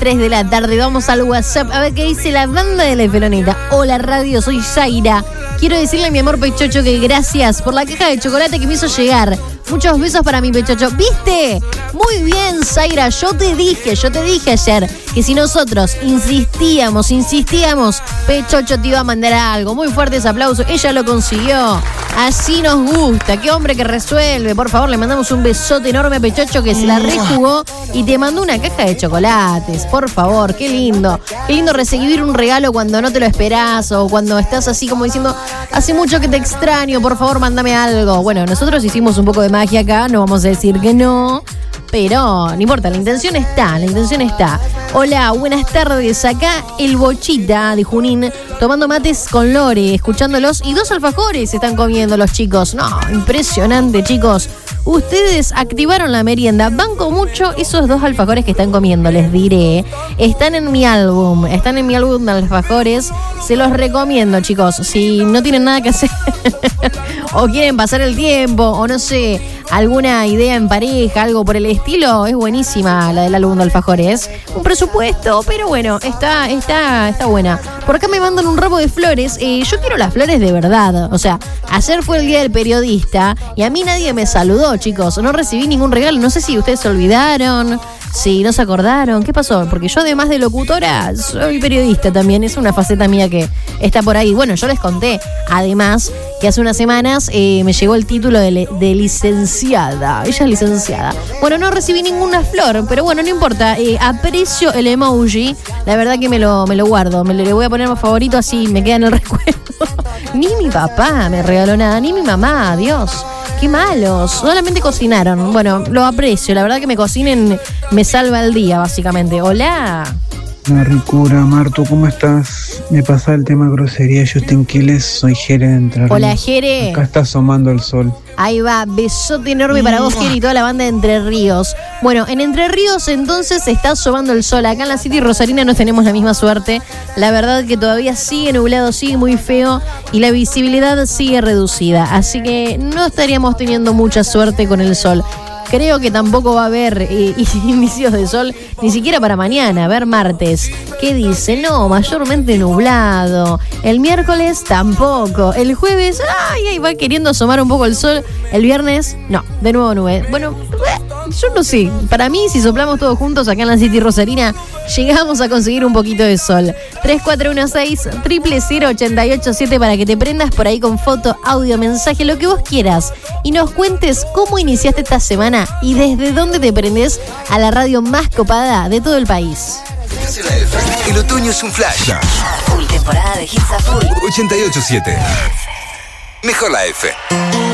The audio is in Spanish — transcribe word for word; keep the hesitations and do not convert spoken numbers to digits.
tres de la tarde. Vamos al WhatsApp a ver qué dice la banda de la Esfeloneta. Hola radio, soy Zaira. Quiero decirle a mi amor Pechocho que gracias por la caja de chocolate que me hizo llegar. Muchos besos para mi Pechocho. ¿Viste? Muy bien, Zaira. Yo te dije, yo te dije ayer que si nosotros insistíamos, insistíamos, Pechocho te iba a mandar algo. Muy fuertes aplausos. Ella lo consiguió. Así nos gusta. Qué hombre que resuelve. Por favor, le mandamos un besote enorme a Pechocho que se la rejugó y te mandó una caja de chocolates. Por favor, qué lindo. Qué lindo recibir un regalo cuando no te lo esperás o cuando estás así como diciendo, hace mucho que te extraño, por favor, mándame algo. Bueno, nosotros hicimos un poco de magia acá, no vamos a decir que no, pero no importa, la intención está, la intención está. Hola, buenas tardes, acá el Bochita de Junín, tomando mates con Lore, escuchándolos, y dos alfajores están comiendo los chicos. No, impresionante, chicos. Ustedes activaron la merienda. Banco mucho esos dos alfajores que están comiendo, les diré. Están en mi álbum, están en mi álbum de alfajores. Se los recomiendo, chicos. Si no tienen nada que hacer o quieren pasar el tiempo, o no sé, alguna idea en pareja, algo por el estilo, es buenísima la del álbum de alfajores. Un presupuesto, pero bueno, está, está, está buena. Por acá me mandan un ramo de flores. Eh, yo quiero las flores de verdad. O sea, ayer fue el día del periodista y a mí nadie me saludó, chicos. No recibí ningún regalo. No sé si ustedes se olvidaron, si no se acordaron. ¿Qué pasó? Porque yo, además de locutora, soy periodista también. Es una faceta mía que está por ahí. Bueno, yo les conté, además, que hace unas semanas eh, me llegó el título de, de licenciada. Ella es licenciada. Bueno, no recibí ninguna flor, pero bueno, no importa. Eh, aprecio el emoji. La verdad que me lo, me lo guardo. Me le voy a poner más favorito, así me queda en el recuerdo. Ni mi papá me regaló nada, ni mi mamá. Dios, qué malos. Solamente cocinaron. Bueno, lo aprecio. La verdad que me cocinen me salva el día, básicamente. Hola. La ricura, Marto, ¿cómo estás? Me pasa el tema grosería, Justin Quiles, soy Jere de Entre Ríos. Hola, Jere. Acá está asomando el sol. Ahí va, besote enorme para vos, Jere, y toda la banda de Entre Ríos. Bueno, en Entre Ríos entonces está asomando el sol. Acá en la City Rosarina no tenemos la misma suerte. La verdad que todavía sigue nublado, sigue muy feo y la visibilidad sigue reducida. Así que no estaríamos teniendo mucha suerte con el sol. Creo que tampoco va a haber eh, inicios de sol, ni siquiera para mañana, a ver martes. ¿Qué dice? No, mayormente nublado. El miércoles tampoco. El jueves, ay, ay, va queriendo asomar un poco el sol. El viernes, no, de nuevo nube. Bueno, yo no sé. Para mí, si soplamos todos juntos acá en la City Rosarina, llegamos a conseguir un poquito de sol. tres cuatro uno seis, cero cero cero, ocho ocho siete para que te prendas por ahí con foto, audio, mensaje, lo que vos quieras. Y nos cuentes cómo iniciaste esta semana y desde dónde te prendés a la radio más copada de todo el país. El otoño es un flash. Full temporada de Hits a Full. ochenta y ocho punto siete. Mejor la F.